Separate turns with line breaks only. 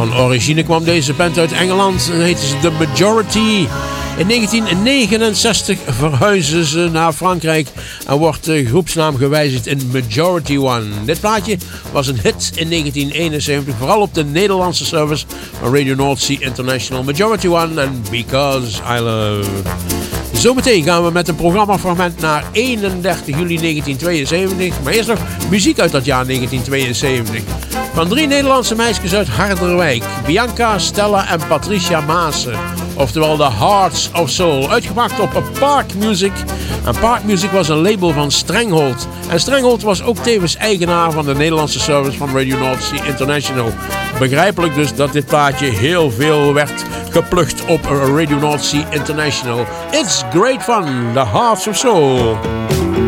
Van origine kwam deze band uit Engeland en heette ze The Majority. In 1969 verhuizen ze naar Frankrijk en wordt de groepsnaam gewijzigd in Majority One. Dit plaatje was een hit in 1971, vooral op de Nederlandse service van Radio North Sea International. Majority One en Because I Love. Zometeen gaan we met een programmafragment naar 31 juli 1972. Maar eerst nog muziek uit dat jaar 1972. Van 3 Nederlandse meisjes uit Harderwijk. Bianca, Stella en Patricia Maassen. Oftewel The Hearts of Soul. Uitgebracht op Park Music. En Park Music was een label van Strenghold. En Strenghold was ook tevens eigenaar van de Nederlandse service van Radio North Sea International. Begrijpelijk dus dat dit plaatje heel veel werd geplukt op Radio North Sea International. It's great fun, The Hearts of Soul.